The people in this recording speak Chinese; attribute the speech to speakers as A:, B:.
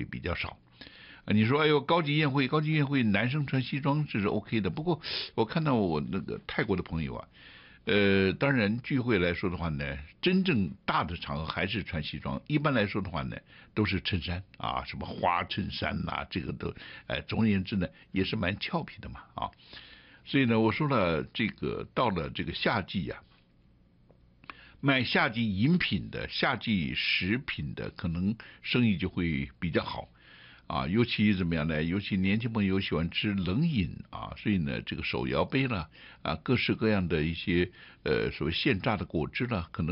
A: 会比较少。你说哎呦高级宴会男生穿西装这是 OK 的，不过我看到我那个泰国的朋友啊，当然聚会来说的话呢，真正大的场合还是穿西装，一般来说的话呢都是衬衫啊，什么花衬衫呐、这个都，总而言之呢也是蛮俏皮的嘛啊，所以呢我说了这个到了这个夏季啊。卖夏季饮品的、夏季食品的，可能生意就会比较好啊。尤其怎么样呢？尤其年轻朋友喜欢吃冷饮啊，所以呢，这个手摇杯了啊，各式各样的一些所谓现榨的果汁了，可能。